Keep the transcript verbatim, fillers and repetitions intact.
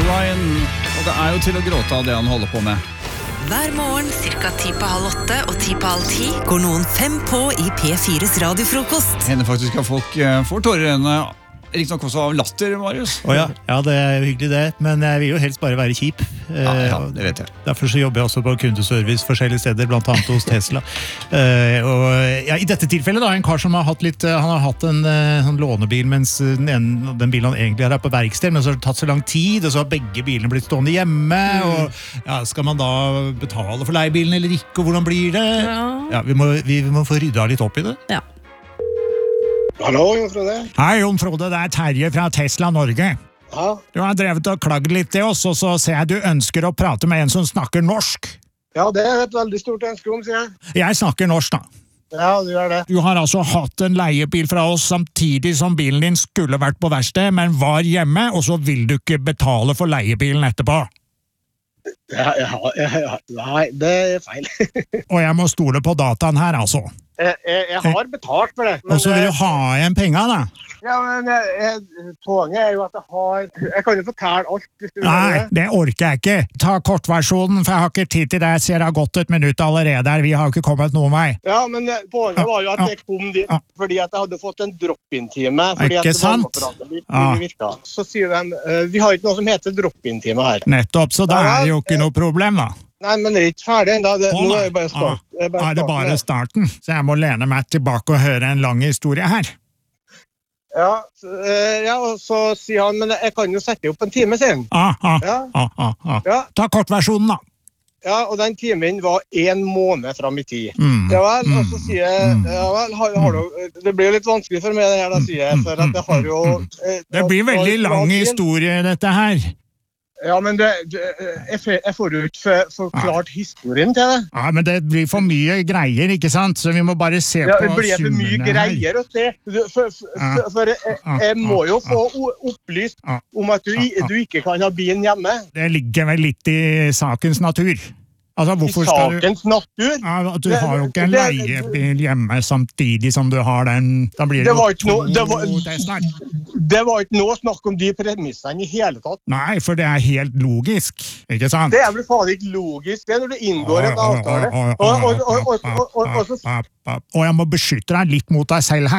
Ryan, og det er jo til å gråte av det han holder på med. Hver morgen, cirka ti på halv åtte og ti på halv ti, går noen fem på i P fires radiofrokost. Hender faktisk at folk uh, får tårer i øynene, riktig nok også av latter, Marius. Oh ja. Ja, det er jo hyggelig det, men jeg vil jo helst bare være kjip. Ja, ja, det vet jeg. Derfor så jobber jeg også på kundeservice forskjellige steder, blant annet hos Tesla. Uh, og ja, i dette tilfellet da, en kar som har hatt litt, uh, han har hatt en uh, sånn lånebil, mens den, ene, den bilen han egentlig er på verksted, men så har det tatt så lang tid, og så har begge bilene blitt stående hjemme, mm. og ja, skal man da betale for leiebilen eller ikke, og hvordan blir det? Ja, ja vi, må, vi, vi må få rydda litt opp i det. Ja. Hallo, Jon Frode. Hei, Jon Frode, det er Terje fra Tesla Norge. Ja? Du har drevet og klagd litt til oss, og så ser jeg du ønsker å prate med en som snakker norsk. Ja, det er et veldig stort ønske om, sier jeg. Jeg snakker norsk, da. Ja, du gjør det. Du har altså hatt en leiebil fra oss samtidig som bilen din skulle vært på verksted, men var hjemme, og så vil du ikke betale for leiebilen etterpå. Ja, ja, ja, nei, det er feil. Og jeg må stole på dataen her, altså. Jeg, jeg, jeg har betalt for det. Men, og så vil du ha igjen penger, da? Ja, men jeg, poenget er jo at jeg har... Jeg kan jo fortelle alt. Hvis du Nei, det orker jeg ikke. Ta kortversjonen, for jeg har ikke tid til det. Jeg ser det har gått et minutt allerede her. Vi har jo ikke kommet noen vei. Ja, men poenget var jo at jeg kom dit fordi at jeg hadde fått en drop-in-time. Ikke sant? Ja. Så sier de, vi har ikke noe som heter drop-in-time her. Nettopp, så da er det jo ikke noe problem, da. Nei, men det er ikke ferdig enda. Det, Å, nå er det bare start. Ah, er, er det bare starten? Så jeg må lene meg tilbake og høre en lang historie her. Ja, så, ja, og så sier han, men jeg kan jo sette opp en time, sier han. Ah, ah, ja. ah, ah, ah. Ja. Ta kortversjonen, da. Ja, og den timen var en måned fram i tid. Mm. Ja vel, og så sier jeg, ja vel, har, har du, det blir jo litt vanskelig for meg det her, da sier jeg, for at jeg har jo... Eh, det blir veldig lang historie, dette her. Ja, men det, det, jeg, jeg får jo ikke forklart historien til det. Ja, men det blir for mye greier, ikke sant? Så vi må bare se ja, på summene her. Det blir for mye greier å se. For, for, for jeg, jeg må jo få opplyst om at du, du ikke kan ha bilen hjemme. Det ligger vel litt i sakens natur. Altså, hvorfor I sakens du... natur? Ja, du har jo ikke en leiebil hjemme samtidig som du har den. Da blir det, det var jo to det var, det var ikke noe snakk om de premissene i hele tatt. Nei, for det er helt logisk, ikke sant? Det er vel faen ikke logisk, det er når du inngår en avtale. Og, og, og, og, og, og, og, og jeg må beskytte deg litt mot deg selv her.